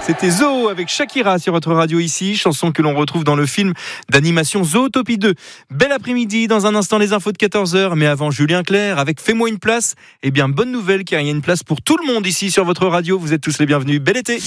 C'était Zoo avec Shakira sur votre radio ici, chanson que l'on retrouve dans le film d'animation Zootopie 2. Bel après-midi, dans un instant les infos de 14h, mais avant Julien Clerc avec Fais-moi une place. Eh bien bonne nouvelle car il y a une place pour tout le monde ici sur votre radio, vous êtes tous les bienvenus, bel été.